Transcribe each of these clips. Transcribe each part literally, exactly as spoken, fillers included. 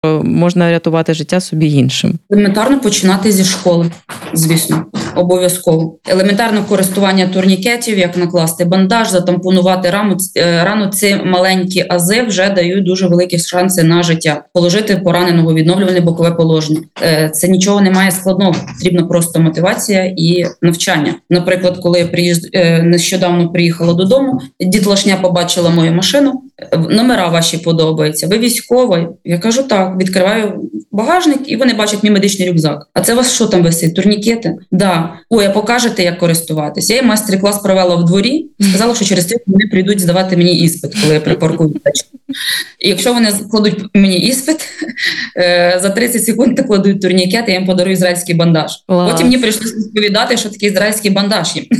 можна рятувати життя собі іншим. Елементарно починати зі школи, звісно, обов'язково. Елементарно користування турнікетів, як накласти бандаж, затампонувати рану, рану ці маленькі ази вже дають дуже великі шанси на життя. Положити пораненого, відновлювальне бокове положення. Це нічого немає складного, потрібна просто мотивація і навчання. Наприклад, коли я приїзд... нещодавно приїхала додому, дітлашня побачила мою машину, номера ваші подобаються, ви військовий? Я кажу, так, відкриваю багажник, і вони бачать мій медичний рюкзак. А це у вас що там висить? Турнікети? Да. Ой, а покажете, як користуватися? Я їм майстер-клас провела в дворі, сказала, що через тиждень вони прийдуть здавати мені іспит, коли я припаркую тачку. І якщо вони кладуть мені іспит, за тридцять секунд кладуть турнікет, я їм подарую ізраїльський бандаж. Клас. Потім мені прийшлося розповідати, що таке ізраїльський бандаж їм.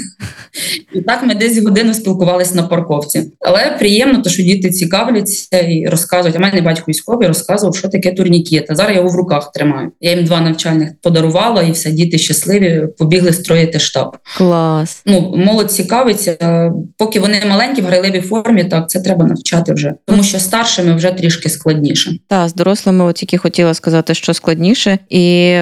І так ми десь годину спілкувалися на парковці. Але приємно, то, що діти цікавляться і розказують. А мене батько військовий розказував, що таке турнікет. А зараз я його в руках тримаю. Я їм два навчальних подарувала, і все, діти щасливі, побігли строїти штаб. Клас. Ну, молодь цікавиться. Поки вони маленькі, в грайливій формі, так, це треба навчати вже. Тому що старшими вже трішки складніше. Так, з дорослими от тільки хотіла сказати, що складніше. І,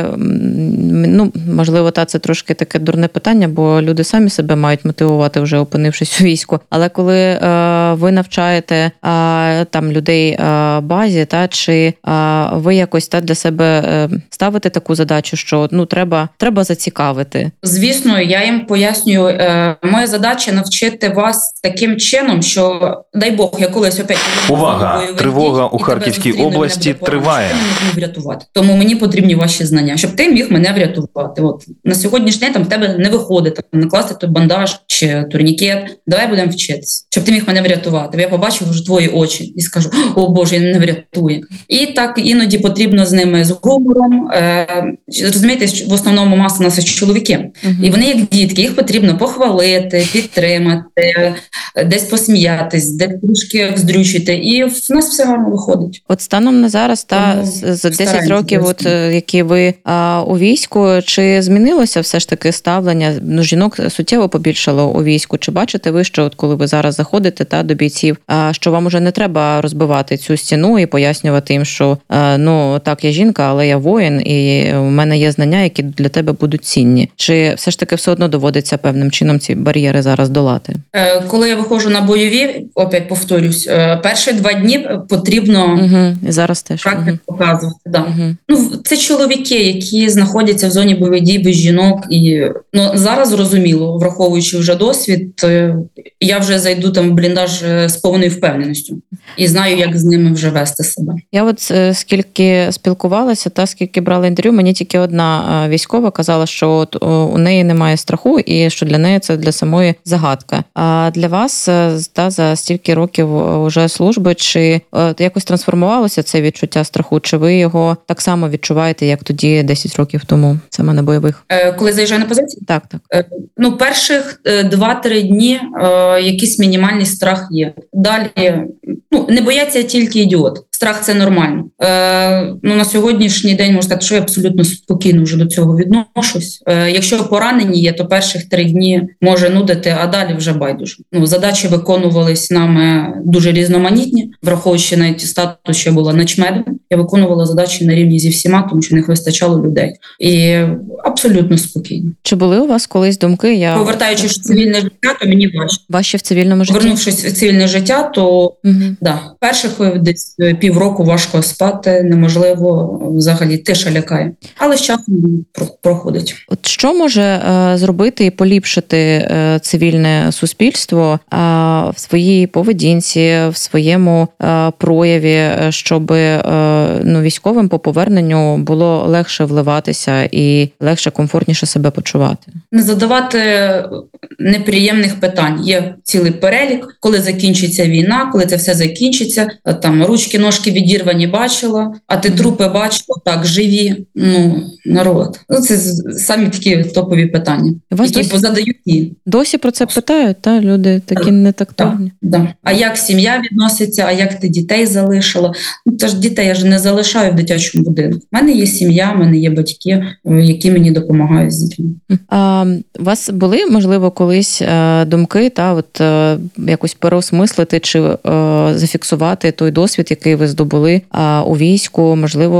ну, можливо, та це трошки таке дурне питання, бо люди самі себе мають мотивувати, вже опинившись у війську. Але коли е, ви навчаєте е, там людей е, базі, та чи е, ви якось та для себе е, ставите таку задачу, що ну треба треба зацікавити? Звісно, я їм пояснюю. Е, моя задача навчити вас таким чином, що дай Бог, я колись опять увага, тривога у Харківській області триває. Врятувати. Тому мені потрібні ваші знання, щоб ти міг мене врятувати. От на сьогоднішній день там в тебе не виходить там, накласти той бандаж чи турнікет. Давай будемо вчитися, щоб ти міг мене врятувати. Я побачив вже твої очі і скажу: о Боже, він не врятує. І так іноді потрібно з ними з гумором. Е, розумієте, в основному маса у нас чоловіки. Uh-huh. І вони як дітки, їх потрібно похвалити, підтримати, десь посміятись, десь трішки вздрючити. І в нас все гарно виходить. От станом на зараз, та за десять років, от, які ви а, у війську, чи змінилося все ж таки ставлення? Ну, жінок суттєво побільшало у війську. Чи бачите ви, що от коли ви зараз заходите та до бійців, а, що вам уже не треба розбивати цю стіну і пояснювати їм, що а, ну так, я жінка, але я воїн, і у мене є знання, які для тебе будуть цінні? Чи все ж таки все одно доводиться певним чином ці бар'єри зараз долати? Коли я виходжу на бойові, опять повторюсь, перші два дні потрібно угу. і зараз теж практику угу. показувати. Да. Угу. Ну, це чоловіки, які знаходяться в зоні бойових дій без жінок. І ну, зараз зрозуміло, враховуючи вже досвід, я вже зайду там в бліндаж з повною впевненістю і знаю, як з ними вже вести себе. Я от скільки спілкувалася та скільки брала інтерв'ю, мені тільки одна військова казала, що от у неї немає страху і що для неї це для самої загадка. А для вас та за стільки років уже служби, чи якось трансформувалося це відчуття страху, чи ви його так само відчуваєте, як тоді десять років тому, саме на бойових? Коли заїжджаю на позицію? Так, так. Ну, перших два-три дні е, якийсь мінімальний страх є. Далі, ну, не бояться тільки ідіот. Страх – це нормально. Е, ну, на сьогоднішній день можна сказати, що я абсолютно спокійно вже до цього відношусь. Е, якщо поранені є, то перших три дні може нудити, а далі вже байдуже. Ну, задачі виконувались нами дуже різноманітні, враховуючи навіть статус, що була начмедом. Я виконувала задачі на рівні зі всіма, тому що в них вистачало людей. І абсолютно спокійно. Чи були у вас колись думки? Я... Повертаючись в цивільне життя, то мені важче. Важче в цивільному житті? Повернувшись в цивільне життя, то угу. да, перших десь півроку важко спати, неможливо, взагалі тиша лякає. Але з часом проходить. От що може е, зробити і поліпшити е, цивільне суспільство е, в своїй поведінці, в своєму е, прояві, щоб е, ну, військовим по поверненню було легше вливатися і легше, комфортніше себе почувати? Не задавати неприємних питань. Є цілий перелік, коли закінчиться війна, коли це все закінчиться, там ручки, ножки відірвані бачила, а ти трупи бачила, так, живі, ну, народ. Ну, це самі такі топові питання, вас які позадають їм. Досі про це питають, та люди такі так, нетактовні. Так, так. А як сім'я відноситься, а як ти дітей залишила? Ну, тож дітей я ж не залишаю в дитячому будинку. У мене є сім'я, в мене є батьки, які мені допомагають з дітьми. А у вас були, можливо, колись думки, та, от, якось переосмислити чи зафіксувати той досвід, який ви здобули а, у війську, можливо,